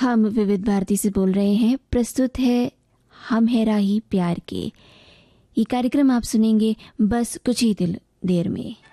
हम विविध भारती से बोल रहे हैं। प्रस्तुत है हम है राही प्यार के। ये कार्यक्रम आप सुनेंगे बस कुछ ही देर में।